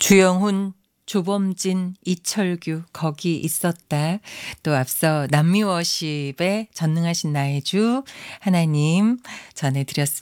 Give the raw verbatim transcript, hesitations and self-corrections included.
주영훈, 조범진, 이철규 거기 있었다. 또 앞서 남미워십의 전능하신 나의 주 하나님 전해드렸습니다.